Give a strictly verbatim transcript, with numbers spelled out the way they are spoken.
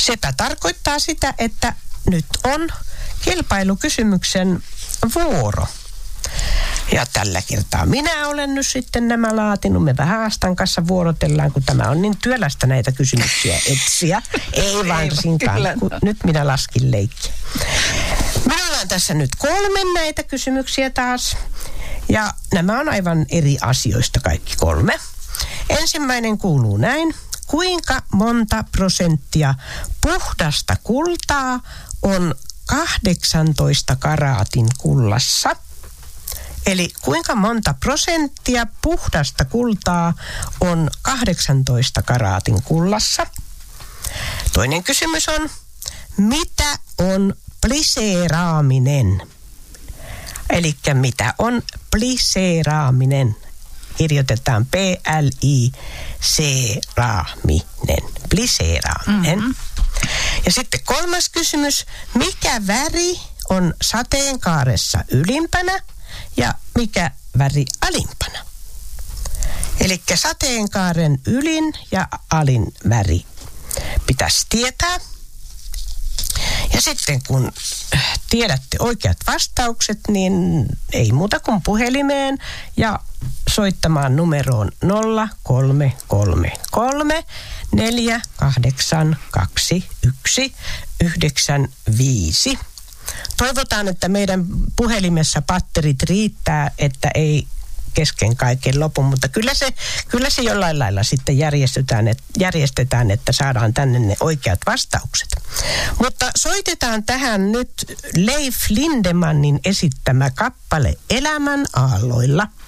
Sepä tarkoittaa sitä, että nyt on kilpailukysymyksen vuoro. Ja tällä kertaa minä olen nyt sitten nämä laatinut. Me vähän Astan kanssa vuorotellaan, kun tämä on niin työlästä näitä kysymyksiä etsiä. Ei varsinkaan, kun nyt minä laskin leikkiä. Minulla on tässä nyt kolme näitä kysymyksiä taas. Ja nämä on aivan eri asioista kaikki kolme. Ensimmäinen kuuluu näin. Kuinka monta prosenttia puhdasta kultaa on kahdeksantoista karaatin kullassa? Eli kuinka monta prosenttia puhdasta kultaa on kahdeksantoista karaatin kullassa? Toinen kysymys on, mitä on pliseeraaminen? Eli mitä on pliseeraaminen? Kirjoitetaan P L I C raaminen. Pliseeraaminen. Mm-hmm. Ja sitten kolmas kysymys, mikä väri on sateenkaaressa ylimpänä ja mikä väri alimpana? Eli sateenkaaren ylin ja alin väri pitäisi tietää. Ja sitten kun tiedätte oikeat vastaukset, niin ei muuta kuin puhelimeen ja soittamaan numeroon nolla kolme kolme kolme neljä kahdeksan kaksi yksi yhdeksän viisi. Toivotaan, että meidän puhelimessa patterit riittää, että ei kesken kaiken lopu, mutta kyllä se, kyllä se jollain lailla sitten järjestetään, et, järjestetään, että saadaan tänne ne oikeat vastaukset. Mutta soitetaan tähän nyt Leif Lindemannin esittämä kappale Elämän aalloilla.